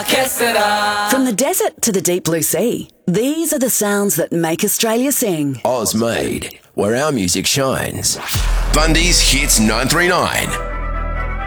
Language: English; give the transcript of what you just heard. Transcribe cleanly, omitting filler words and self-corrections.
que será? From the desert to the deep blue sea, these are the sounds that make Australia sing. Oz Made, where our music shines. Bundy's Hits 939.